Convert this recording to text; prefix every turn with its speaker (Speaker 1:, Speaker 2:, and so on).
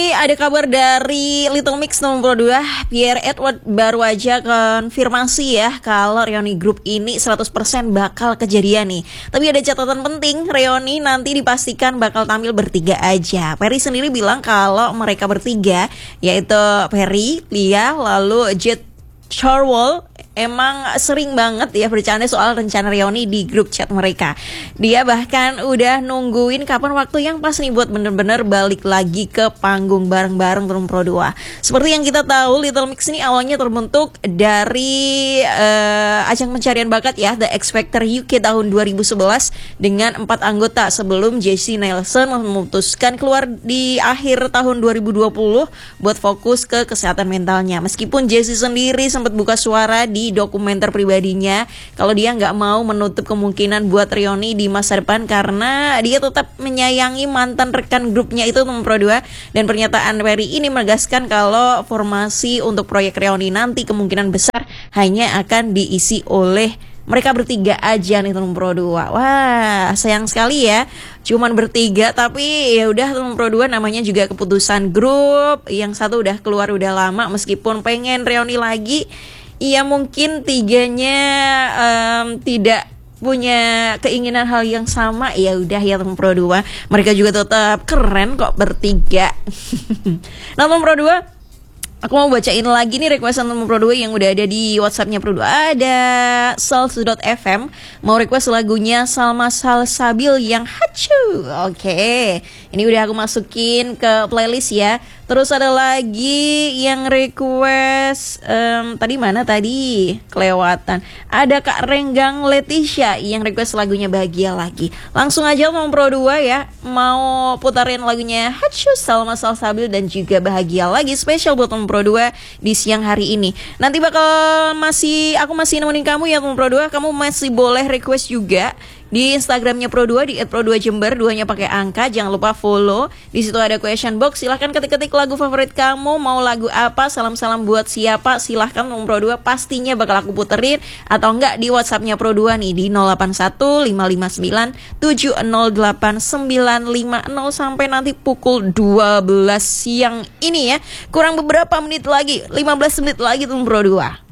Speaker 1: Ada kabar dari Little Mix nomor 2, Pierre Edward baru aja konfirmasi ya kalau reuni grup ini 100% bakal kejadian nih. Tapi ada catatan penting, reuni nanti dipastikan bakal tampil bertiga aja. Perry sendiri bilang kalau mereka bertiga, yaitu Perry, Lia, lalu Jet Charwell, emang sering banget ya bercanda soal rencana reuni di grup chat mereka. Dia bahkan udah nungguin kapan waktu yang pas nih buat bener-bener balik lagi ke panggung bareng-bareng Turun Pro 2. Seperti yang kita tahu, Little Mix ini awalnya terbentuk dari ajang pencarian bakat ya, The X Factor UK tahun 2011 dengan 4 anggota sebelum Jessie Nelson memutuskan keluar di akhir tahun 2020 buat fokus ke kesehatan mentalnya. Meskipun Jessie sendiri sempat buka suara di dokumenter pribadinya kalau dia nggak mau menutup kemungkinan buat reuni di masa depan karena dia tetap menyayangi mantan rekan grupnya itu nomor Pro 2. Dan pernyataan Perry ini menegaskan kalau formasi untuk proyek reuni nanti kemungkinan besar hanya akan diisi oleh mereka bertiga aja nih Turun Pro 2. Wah, sayang sekali ya. Cuman bertiga tapi ya udah Turun Pro 2 namanya juga keputusan grup. Yang satu udah keluar udah lama meskipun pengen reuni lagi. Iya mungkin tiganya tidak punya keinginan hal yang sama. Ya udah ya Turun Pro 2. Mereka juga tetap keren kok bertiga. Nah Turun Pro 2, aku mau bacain lagi nih requestan Turun Pro 2 yang udah ada di WhatsApp-nya Pro 2. Ada Salsu.fm mau request lagunya Salma Salsabil yang Hacu. Oke, ini udah aku masukin ke playlist ya. Terus ada lagi yang request tadi mana tadi? Kelewatan. Ada Kak Renggang Leticia yang request lagunya Bahagia Lagi. Langsung aja Turun Pro 2 ya. Mau putarin lagunya Hacu, Salma Salsabil dan juga Bahagia Lagi spesial buat Turun Pro 2 di siang hari ini. Nanti aku masih nemenin kamu ya Turun Pro 2. Kamu masih boleh request juga di Instagramnya Pro 2 di @pro2jember, 2-nya pakai angka. Jangan lupa follow. Di situ ada question box. Silahkan ketik-ketik lagu favorit kamu. Mau lagu apa? Salam-salam buat siapa? Silahkan Pro 2 pastinya bakal aku puterin. Atau enggak di WhatsAppnya Pro 2 nih di 081559708950 sampai nanti pukul 12 siang ini ya. Kurang beberapa menit lagi, 15 menit lagi Pro 2.